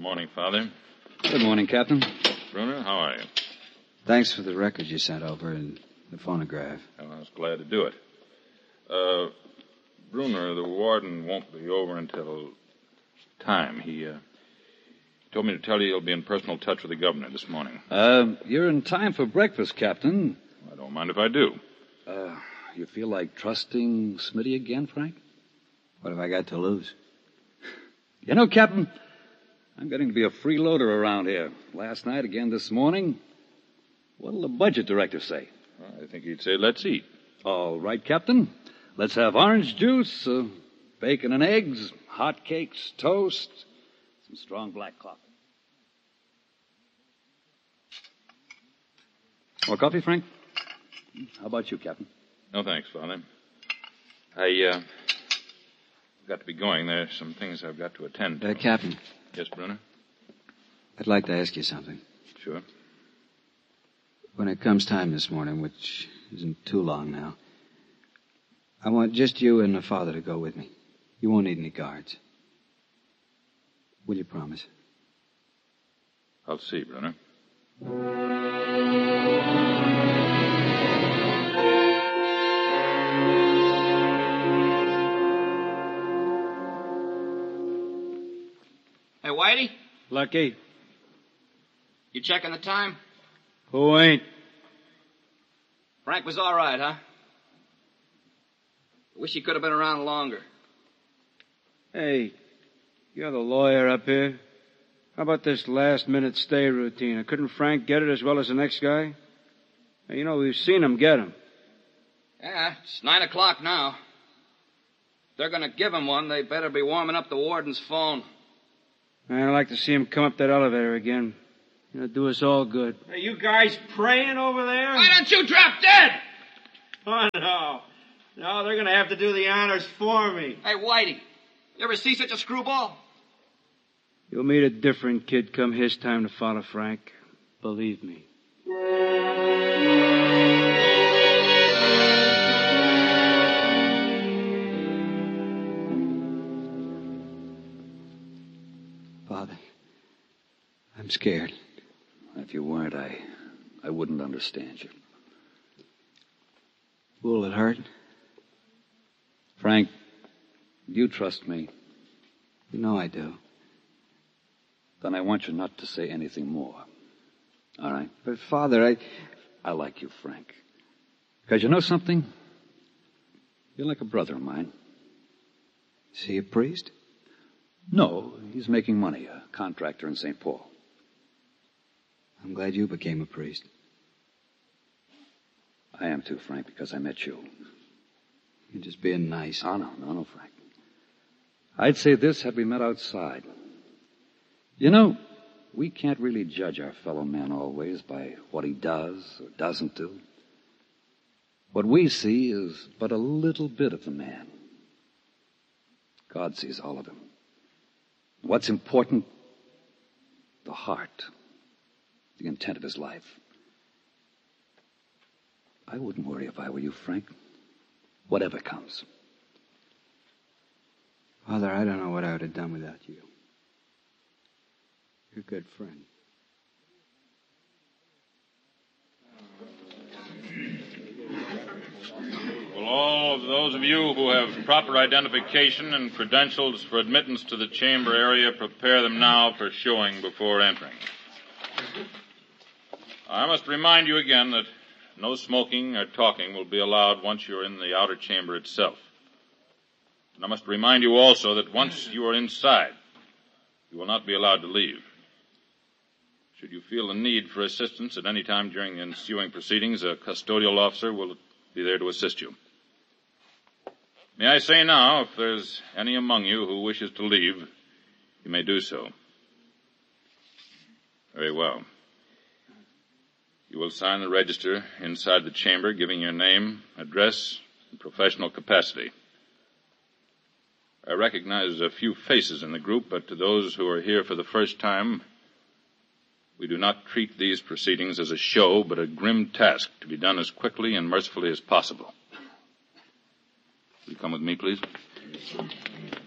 Morning, Father. Good morning, Captain. Bruner, how are you? Thanks for the records you sent over and the phonograph. Well, I was glad to do it. Bruner, the warden won't be over until time. He told me to tell you he'll be in personal touch with the governor this morning. You're in time for breakfast, Captain. I don't mind if I do. You feel like trusting Smitty again, Frank? What have I got to lose? You know, Captain, I'm getting to be a freeloader around here. Last night, again this morning. What'll the budget director say? I think he'd say, let's eat. All right, Captain. Let's have orange juice, bacon and eggs, hot cakes, toast, some strong black coffee. More coffee, Frank? How about you, Captain? No, thanks, Father. I got to be going. There's some things I've got to attend to. Captain. Yes, Bruner? I'd like to ask you something. Sure. When it comes time this morning, which isn't too long now, I want just you and the father to go with me. You won't need any guards. Will you promise? I'll see, Bruner. Hey, Whitey, Lucky. you checking the time? Who ain't? Frank was all right, huh? Wish he could have been around longer. Hey, you're the lawyer up here. How about this last-minute stay routine? Couldn't Frank get it as well as the next guy? Hey, you know, we've seen him get him. Yeah, it's 9 o'clock now. If they're going to give him one, they better be warming up the warden's phone. Man, I'd like to see him come up that elevator again. It'll do us all good. Are you guys praying over there? Why don't you drop dead? Oh, no. No, they're going to have to do the honors for me. Hey, Whitey, you ever see such a screwball? You'll meet a different kid come his time to follow Frank. Believe me. Father, I'm scared. If you weren't, I wouldn't understand you. Will it hurt? Frank, you trust me. You know I do. Then I want you not to say anything more. All right? But, Father, I like you, Frank. Because you know something? You're like a brother of mine. Is he a priest? No, he's making money, a contractor in St. Paul. I'm glad you became a priest. I am too, Frank, because I met you. You're just being nice. Oh, no, Frank. I'd say this had we met outside. You know, we can't really judge our fellow man always by what he does or doesn't do. What we see is but a little bit of the man. God sees all of him. What's important? The heart. The intent of his life. I wouldn't worry if I were you, Frank. Whatever comes. Father, I don't know what I would have done without you. You're a good friend. Will all of those of you who have proper identification and credentials for admittance to the chamber area prepare them now for showing before entering. I must remind you again that no smoking or talking will be allowed once you're in the outer chamber itself. And I must remind you also that once you are inside, you will not be allowed to leave. Should you feel the need for assistance at any time during the ensuing proceedings, a custodial officer will be there to assist you. May I say now, if there's any among you who wishes to leave, you may do so. Very well. You will sign the register inside the chamber, giving your name, address, and professional capacity. I recognize a few faces in the group, but to those who are here for the first time, we do not treat these proceedings as a show, but a grim task to be done as quickly and mercifully as possible. Will you come with me, please?